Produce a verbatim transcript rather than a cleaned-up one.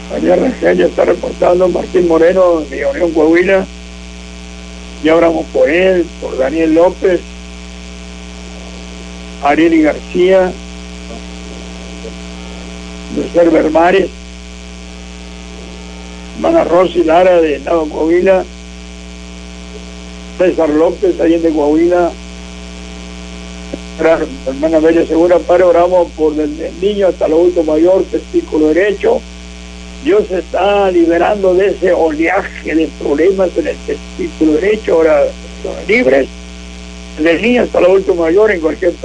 María Rangel ya está reportando, Martín Moreno de Unión Coahuila. Ya oramos por él, por Daniel López, Arieli García, Lucer Bermares, hermana Rosy Lara de Nava Coahuila, César López, Allende de Coahuila, hermana Bella Segura. Padre, oramos por desde el niño hasta el adulto mayor, testículo derecho. Dios se está liberando de ese oleaje de problemas en el testículo derecho. Ahora son libres, desde el niño hasta el adulto mayor, en cualquier